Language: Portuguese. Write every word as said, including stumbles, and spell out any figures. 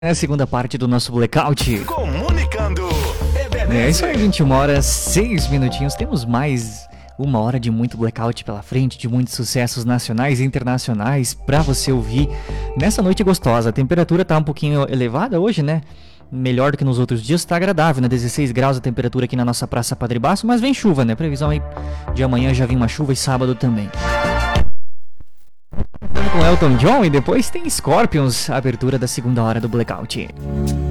É a segunda parte do nosso blackout. Comunicando. É isso aí, vinte e uma horas, seis minutinhos. Temos mais uma hora de muito blackout pela frente, de muitos sucessos nacionais e internacionais pra você ouvir nessa noite gostosa. A temperatura tá um pouquinho elevada hoje, né? Melhor do que nos outros dias, tá agradável, né? dezesseis graus a temperatura aqui na nossa Praça Padre Baço, mas vem chuva, né? Previsão aí de amanhã já vem uma chuva e sábado também. Com Elton John e depois tem Scorpions, a abertura da segunda hora do blackout.